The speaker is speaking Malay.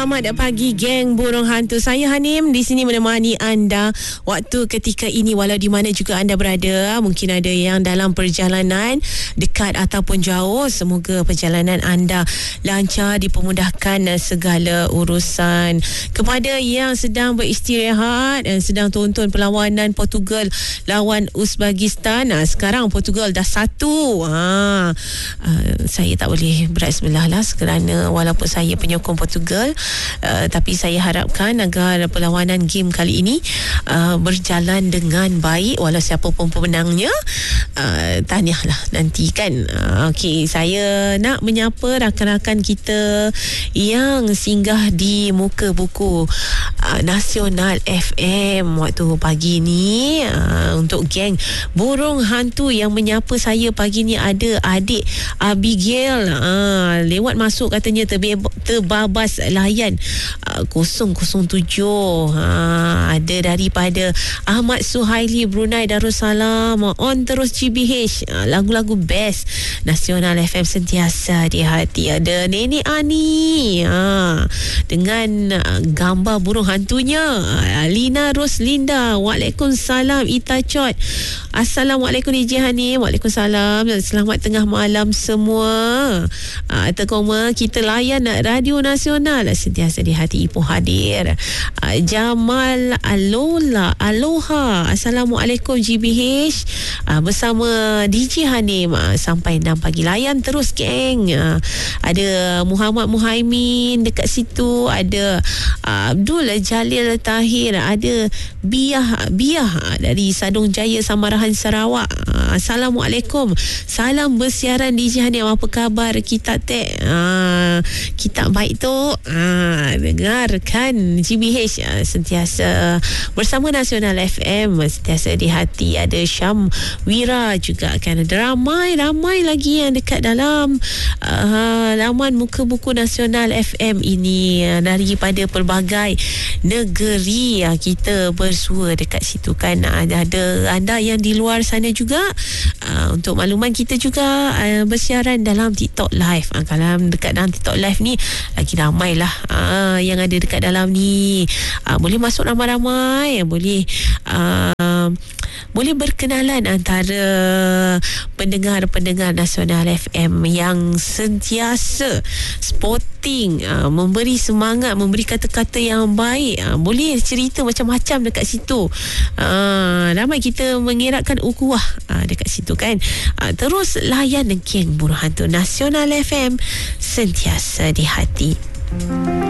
Selamat pagi geng burung hantu. Saya Hanim di sini menemani anda waktu ketika ini walau di mana juga anda berada. Mungkin ada yang dalam perjalanan dekat ataupun jauh. Semoga perjalanan anda lancar, dipermudahkan segala urusan. Kepada yang sedang beristirahat dan sedang tonton perlawanan Portugal lawan Uzbekistan. Sekarang Portugal dah 1. Saya tak boleh berat sebelah lah kerana walaupun saya penyokong Portugal, tapi saya harapkan agar perlawanan game kali ini berjalan dengan baik walau siapa pun pemenangnya. Tahniahlah nanti kan. Okey, saya nak menyapa rakan-rakan kita yang singgah di muka buku Nasional FM waktu pagi ni. Untuk geng burung hantu yang menyapa saya pagi ni ada adik Abigail, lewat masuk katanya terbabas layan 007. Ada daripada Ahmad Suhaili Brunei Darussalam, on terus GBH, lagu-lagu best Nasional FM sentiasa di hati. Ada Nenek Ani dengan gambar burung hantunya. Lina Roslinda, Waalaikumsalam. Ita Chot, Assalamualaikum DJ Hanim. Waalaikumsalam. Selamat tengah malam semua. Terkoma kita layan Radio Nasional sentiasa di hati. Ipoh hadir. Jamal Aloha, Assalamualaikum GBH. Bersama DJ Hanim sampai 6 pagi. Layan terus geng. Ada Muhammad Muhaimin dekat situ. Ada Abdul Jalil Tahir. Ada Biah dari Sadong Jaya, Samarahan, Sarawak. Assalamualaikum. Salam bersiaran DJ Hanim. Apa khabar kita kita baik tu. Dengarkan GBH sentiasa bersama Nasional FM, sentiasa di hati. Ada Syam Wira juga kan. Ada ramai lagi yang dekat dalam laman muka buku Nasional FM ini daripada pelbagai negeri. Kita bersua dekat situ kan. Ada anda yang di luar sana juga. Untuk makluman kita juga bersiaran dalam TikTok Live. Kalau dekat dalam TikTok Live ni lagi ramai lah yang ada dekat dalam ni. Boleh masuk ramai-ramai. Boleh berkenalan antara pendengar-pendengar Nasional FM yang sentiasa sporting, memberi semangat, memberi kata-kata yang baik. Boleh cerita macam-macam dekat situ. Ramai kita mengeratkan ukhuwah dekat situ kan. Terus layan geng burung hantu Nasional FM sentiasa di hati.